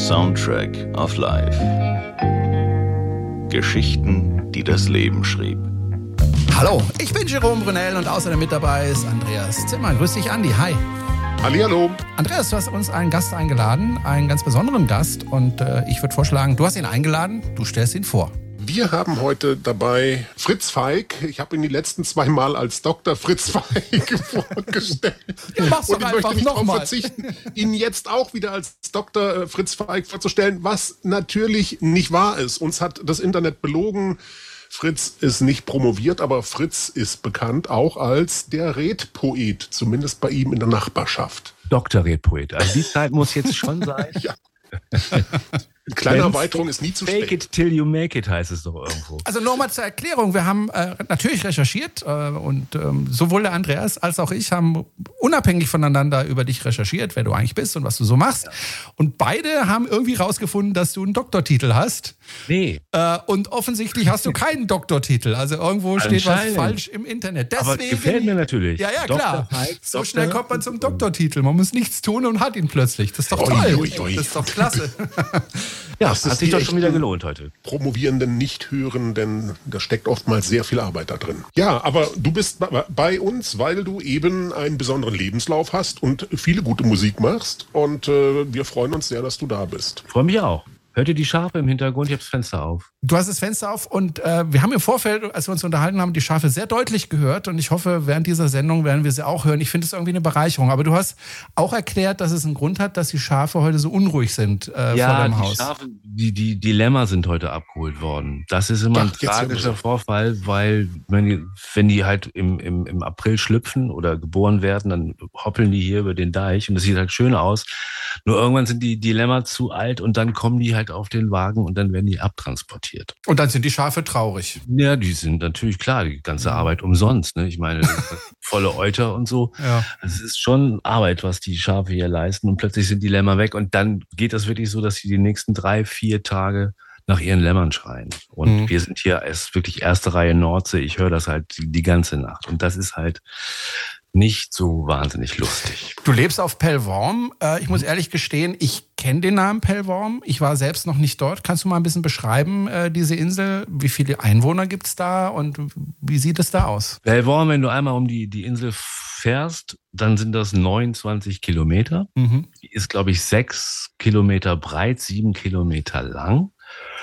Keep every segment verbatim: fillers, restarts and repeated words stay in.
Soundtrack of Life. Geschichten, die das Leben schrieb. Hallo, ich bin Jerome Brunel und außerdem mit dabei ist Andreas Zimmer. Grüß dich, Andi. Hi. Hallihallo. Andreas, du hast uns einen Gast eingeladen, einen ganz besonderen Gast. Und äh, ich würde vorschlagen, du hast ihn eingeladen, du stellst ihn vor. Wir haben heute dabei Fritz Feig. Ich habe ihn die letzten zwei Mal als Doktor Fritz Feig vorgestellt. Ja, mach's doch und ich einfach möchte nicht noch darauf mal. verzichten, ihn jetzt auch wieder als Doktor Fritz Feig vorzustellen, was natürlich nicht wahr ist. Uns hat das Internet belogen. Fritz ist nicht promoviert, aber Fritz ist bekannt auch als der Redpoet, zumindest bei ihm in der Nachbarschaft. Doktor Redpoet. Also die Zeit muss jetzt schon sein. Ja. Eine kleine Erweiterung ist nie zu spät. Fake it till you make it, heißt es doch irgendwo. Also nochmal zur Erklärung, wir haben äh, natürlich recherchiert äh, und ähm, sowohl der Andreas als auch ich haben unabhängig voneinander über dich recherchiert, wer du eigentlich bist und was du so machst. Ja. Und beide haben irgendwie rausgefunden, dass du einen Doktortitel hast. Nee. Äh, und offensichtlich hast du keinen Doktortitel. Also irgendwo steht was falsch im Internet. Deswegen, aber gefällt mir natürlich. Ja, ja, Doktor klar. Feig, so Doktor schnell kommt man zum Doktortitel. Man muss nichts tun und hat ihn plötzlich. Das ist doch Ui, toll. ui, ui. Das ist doch klasse. Ja, das hat ist sich die doch schon wieder echten gelohnt heute. Promovierenden nicht hören, denn da steckt oftmals sehr viel Arbeit da drin. Ja, aber du bist bei uns, weil du eben einen besonderen Lebenslauf hast und viele gute Musik machst. Und äh, wir freuen uns sehr, dass du da bist. Freue mich auch. Hört ihr die Schafe im Hintergrund? Ich habe das Fenster auf. Du hast das Fenster auf und äh, wir haben im Vorfeld, als wir uns unterhalten haben, die Schafe sehr deutlich gehört und ich hoffe, während dieser Sendung werden wir sie auch hören. Ich finde es irgendwie eine Bereicherung. Aber du hast auch erklärt, dass es einen Grund hat, dass die Schafe heute so unruhig sind äh, ja, vor deinem die Haus. Schafe, die, die Dilemma sind heute abgeholt worden. Das ist immer ein Ach, jetzt tragischer Vorfall, weil wenn die, wenn die halt im, im, im April schlüpfen oder geboren werden, dann hoppeln die hier über den Deich und das sieht halt schön aus. Nur irgendwann sind die Dilemma zu alt und dann kommen die halt auf den Wagen und dann werden die abtransportiert. Und dann sind die Schafe traurig. Ja, die sind natürlich klar, die ganze Arbeit umsonst. Ne? Ich meine, volle Euter und so. Ja. Es ist schon Arbeit, was die Schafe hier leisten und plötzlich sind die Lämmer weg und dann geht das wirklich so, dass sie die nächsten drei, vier Tage nach ihren Lämmern schreien. Und mhm. wir sind hier erst wirklich erste Reihe Nordsee. Ich höre das halt die, die ganze Nacht. Und das ist halt nicht so wahnsinnig lustig. Du lebst auf Pellworm. Ich muss ehrlich gestehen, ich kenne den Namen Pellworm. Ich war selbst noch nicht dort. Kannst du mal ein bisschen beschreiben, diese Insel? Wie viele Einwohner gibt es da und wie sieht es da aus? Pellworm, wenn du einmal um die, die Insel fährst, dann sind das neunundzwanzig Kilometer. Mhm. Die ist, glaube ich, sechs Kilometer breit, sieben Kilometer lang.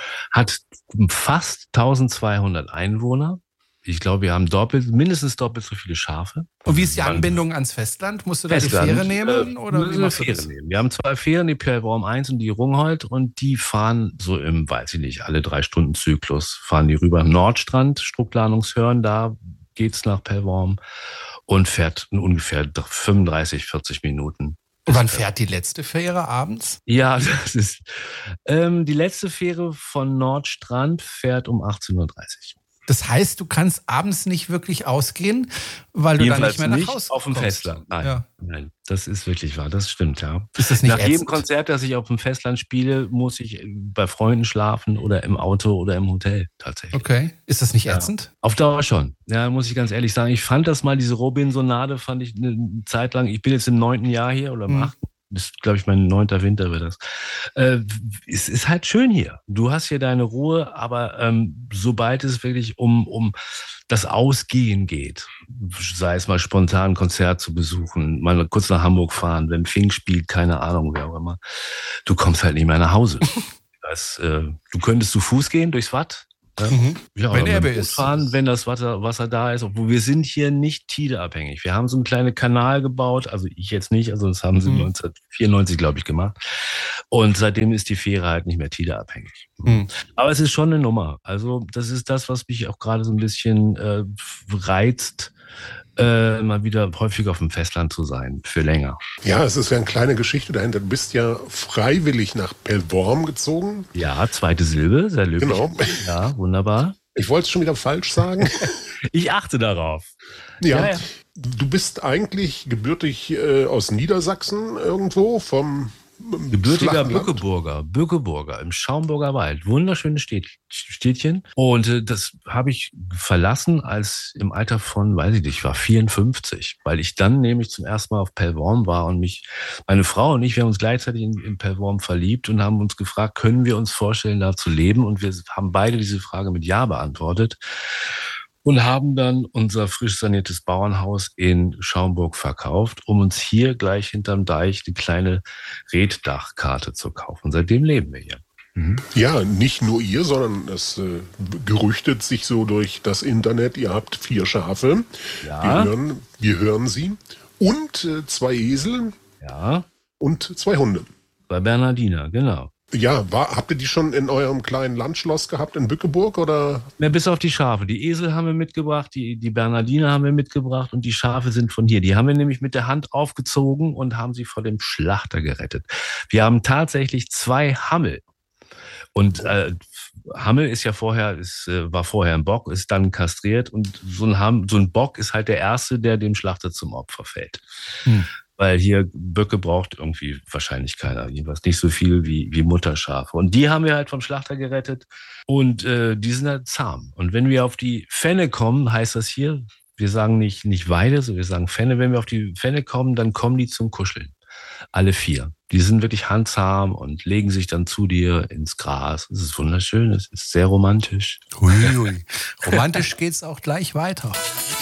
Hat fast eintausendzweihundert Einwohner. Ich glaube, wir haben doppelt, mindestens doppelt so viele Schafe. Und wie ist die Anbindung ans Festland? Musst du da Festland, die Fähre nehmen? Äh, oder wie machst du das? Nehmen. Wir haben zwei Fähren, die Pellworm eins und die Rungholt. Und die fahren so im, weiß ich nicht, alle drei Stunden Zyklus, fahren die rüber. Nordstrand, Struckplanungshörn, da geht's nach Pellworm und fährt in ungefähr fünfunddreißig, vierzig Minuten. Und wann fährt die letzte Fähre abends? Ja, das ist ähm, die letzte Fähre von Nordstrand fährt um achtzehn Uhr dreißig. Das heißt, du kannst abends nicht wirklich ausgehen, weil du Jedenfalls dann nicht mehr nach nicht Hause auf dem kommst. Festland. Nein, ja. nein, das ist wirklich wahr. Das stimmt, ja. Ist das nicht Nach ätzend? jedem Konzert, das ich auf dem Festland spiele, muss ich bei Freunden schlafen oder im Auto oder im Hotel tatsächlich. Okay. Ist das nicht Ja. ätzend? Auf Dauer schon. Ja, muss ich ganz ehrlich sagen. Ich fand das mal, diese Robinsonade fand ich eine Zeit lang, ich bin jetzt im neunten Jahr hier oder im Mhm. achten. Das ist, glaube ich, mein neunter Winter wird das. Äh, es ist halt schön hier. Du hast hier deine Ruhe, aber ähm, sobald es wirklich um, um das Ausgehen geht, sei es mal spontan ein Konzert zu besuchen, mal kurz nach Hamburg fahren, wenn Fink spielt, keine Ahnung, wer auch immer, du kommst halt nicht mehr nach Hause. Das, äh, du könntest zu Fuß gehen durchs Watt. Ja, Mhm. ja, Wenn oder Ebbe mit dem Boot ist. fahren, wenn das Wasser, Wasser da ist. Obwohl wir sind hier nicht tideabhängig. Wir haben so einen kleinen Kanal gebaut, also ich jetzt nicht, also das haben sie Mhm. neunzehnhundertvierundneunzig, glaube ich, gemacht. Und seitdem ist die Fähre halt nicht mehr tideabhängig. Mhm. Aber es ist schon eine Nummer. Also das ist das, was mich auch gerade so ein bisschen äh, reizt, äh, mal wieder häufig auf dem Festland zu sein, für länger. Ja, es ist ja eine kleine Geschichte dahinter. Du bist ja freiwillig nach Pellworm gezogen. Ja, zweite Silbe, sehr löblich. Genau. Ja, wunderbar. Ich wollte es schon wieder falsch sagen. Ich achte darauf. Ja, Ja, ja. du bist eigentlich gebürtig äh, aus Niedersachsen irgendwo, vom Gebürtiger flachen Land. Bückeburger, Bückeburger im Schaumburger Wald. Wunderschönes Städt, Städtchen. Und äh, das habe ich verlassen als im Alter von, weiß ich nicht, ich war vierundfünfzig, weil ich dann nämlich zum ersten Mal auf Pellworm war und mich, meine Frau und ich, wir haben uns gleichzeitig in, in Pellworm verliebt und haben uns gefragt, können wir uns vorstellen, da zu leben? Und wir haben beide diese Frage mit Ja beantwortet. Und haben dann unser frisch saniertes Bauernhaus in Schaumburg verkauft, um uns hier gleich hinterm Deich eine kleine Reetdachkarte zu kaufen. Und seitdem leben wir hier. Mhm. Ja, nicht nur ihr, sondern es äh, gerüchtet sich so durch das Internet. Ihr habt vier Schafe. Ja. Wir hören, wir hören sie. Und äh, zwei Esel. Ja. Und zwei Hunde. Bei Bernhardiner, genau. Ja, war, habt ihr die schon in eurem kleinen Landschloss gehabt in Bückeburg oder? Ja, bis auf die Schafe. Die Esel haben wir mitgebracht, die, die Bernhardiner haben wir mitgebracht und die Schafe sind von hier. Die haben wir nämlich mit der Hand aufgezogen und haben sie vor dem Schlachter gerettet. Wir haben tatsächlich zwei Hammel. Und äh, Hammel ist ja vorher, ist, äh, war vorher ein Bock, ist dann kastriert und so ein, Ham, so ein Bock ist halt der Erste, der dem Schlachter zum Opfer fällt. Hm. Weil hier Böcke braucht irgendwie wahrscheinlich keiner. Jedenfalls nicht so viel wie, wie Mutterschafe. Und die haben wir halt vom Schlachter gerettet. Und äh, die sind halt zahm. Und wenn wir auf die Fenne kommen, heißt das hier, wir sagen nicht, nicht Weide, sondern wir sagen Fenne. Wenn wir auf die Fenne kommen, dann kommen die zum Kuscheln. Alle vier. Die sind wirklich handzahm und legen sich dann zu dir ins Gras. Es ist wunderschön, es ist sehr romantisch. Hui, hui. Romantisch geht's auch gleich weiter.